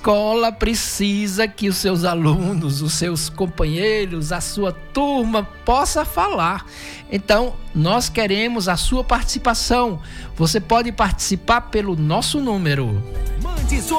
escola precisa que os seus alunos, os seus companheiros, a sua turma possa falar. Então, nós queremos a sua participação. Você pode participar pelo nosso número. Mande sua